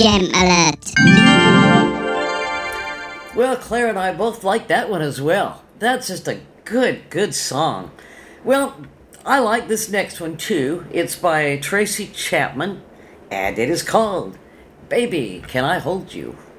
Gem alert. Well, Claire and I both like that one as well. That's just a good song. Well, I like this next one too. It's by Tracy Chapman, and it is called Baby, Can I Hold You?